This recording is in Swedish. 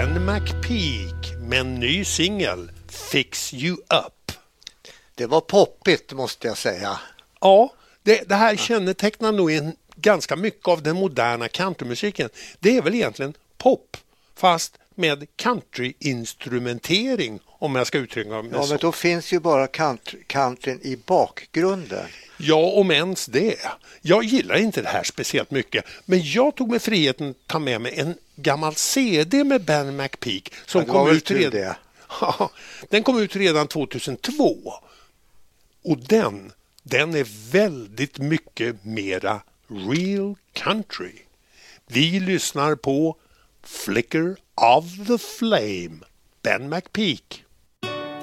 Ben McPeak med en ny singel, Fix You Up. Det var poppigt måste jag säga. Ja, det här kännetecknar nog ganska mycket av den moderna countrymusiken. Det är väl egentligen pop, fast med countryinstrumentering, om jag ska uttrycka mig så. Ja, men då finns ju bara countryn i bakgrunden. Ja, om ens det. Jag gillar inte det här speciellt mycket, men jag tog mig friheten att ta med mig en gammal CD med Ben McPeak som kom ut redan. Ja, den kom ut redan 2002. Och den är väldigt mycket mera real country. Vi lyssnar på Flicker of the Flame, Ben McPeak.